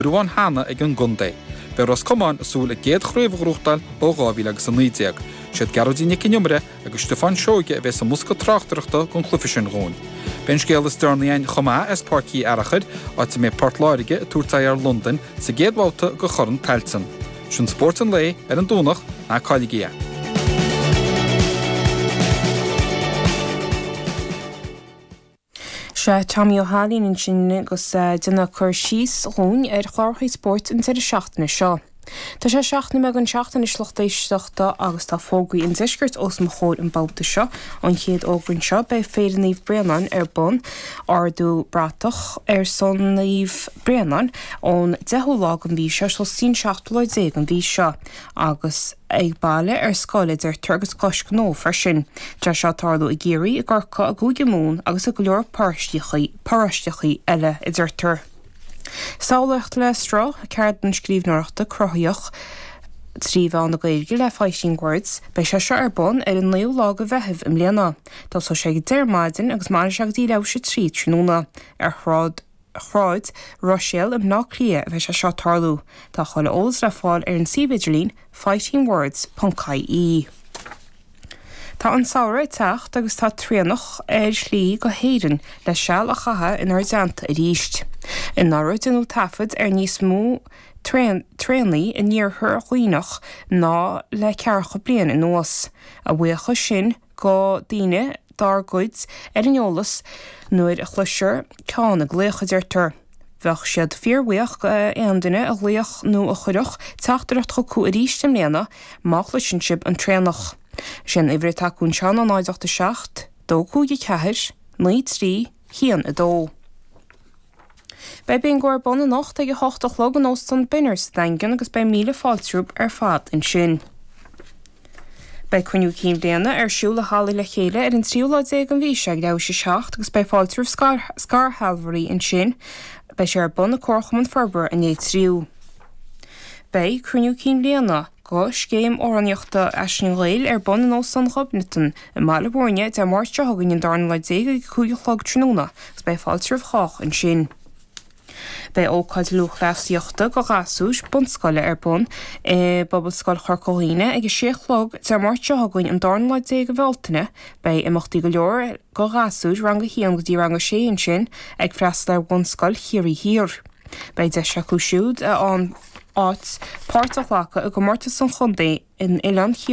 Ruan Hanna ag an Gundé. Be Roscommon súl a géad chruomhgrúchtal ó 2019. Siad Geraldine Cinumre agus Stefan Seoige a bheits a musca trachtarachta gon chlufisin gún. Ben scéal is Darnaíon chomá as parcí arachid áit mé Portláirige a túrtaí ar London sa géadháta go choran Telson. Sin sport an lé ar an dúnach na Cáiligia. Se Tommy O'Halin in sin agus duna chur síos rún ar chláirchaí sport in tidir seachtainna seo. Tá sé seachna me an seachtainna slochtaíisteachta agus tá fógaí in deisgurt os mo chóir an báta seo an chéad ógrann seo be féidirníomh Breanan ar bun ardú bratach ar son níomh Breanan ón 10 lá an bhí seo so sin 7 an bhí seo agus ag baile ar scoilid ar tugus cos gó far sin. Tá seo tarlú i géirí i gcorca a gúige mún agus a go leor párastechaí eile i dúirtar. Sálacht le strá cead an scríbhneachta crothaíoch tríomh an na Gaeilge le Fighting Words bei se ar bun ar an 9 lá a bheitheh im léana. Tá so sé deirmaidin agus mar seach dí leh se trí tróna ar chráid Roisiel im ná clia a bheith se seo tarlú. Tá chola ólas le fáil ar an Sividirlín fightingwords.ie. Tá an saoire teacht agus tá tríanach ar slí go héireann le seall a chatha in ar deanta a ríist. In náróid inú tafad ar níos mó tréanlaí in níorthar chuoinach ná le cearcha blian in nuas. A bhuacha sin go daoine dargoods ar an eolas nuair a chluisear ceánna gléocha deirtar. Bheadh siad fíorhuaach aondaine a gléoch nó a chuireach teachtar go cú a ríist im léana má chluisin sib an tréanach. Sin ihre taún seán an 9 dó cúige ceathir, 9 trí, chéan a dó. Bei ben goir bonna nacht ag 8 log an óstan binners daingan agus bei míle fáiltrúb ar fad in sin. Bei cuniú cím déana ar siúla hála le chéile ar an 3 an bhí ag le se 6 agus bei fáiltrúb scarhalvarí in sin, bei sé ar bonna corchaman ferber in 3. Bei cuniú cím déana go scéim óraníochta eisnin réil ar bun an óstan chobnitan in Malabórne de márte hagann in darna le 10 cúigelog tróna gus bei fáiltrúb chách in sin. Bei ócáid luchleasíochta go gasúis bunscoile ar bun bobbal chorcóíine agus 6 de márte hagann in darna le 10 bhiltaine bei imachtaí go leor go gasúis ranga hían go dtí ranga sé in sin ag freastal ar bunscoil chiarí hir. Bei de seaú siúd an áit páirteach lacha a go mórta san chundaí in Ilan